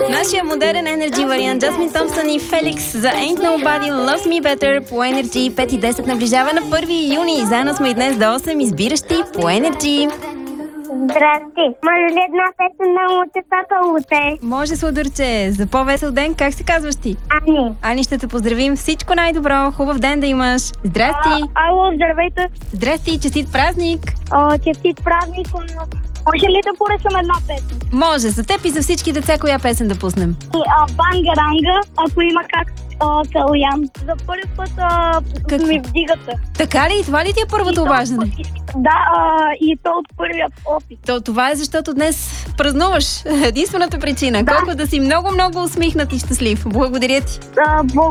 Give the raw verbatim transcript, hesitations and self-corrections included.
Нашия модерен Energy вариант Джасмин Томпсън и Феликс за Ain't Nobody Loves Me Better по Energy. Пет и десет наближава на първи юни. Заедно сме и днес до осем, избиращи по Energy. Здрасти. Може ли една песен на Мутесата утре? Може, Сладурче. За по-весел ден, как се казваш ти? Ани. Ани, ще те поздравим. Всичко най-добро. Хубав ден да имаш. Здрасти. А, ало, здравейте. Здрасти, честит празник. О, честит празник. Може ли да поръчам една песен? Може, за теб и за всички деца, коя песен да пуснем? И а, Бангаранга, ако има как а, Калуян. За първи път а, Какво? ми вдигате. Така ли? Това ли ти е първото обаждане? Да, а, и то от първият опит. То, това е защото днес празнуваш. Единствената причина. Да. Колко да си много-много усмихнат и щастлив. Благодаря ти. А,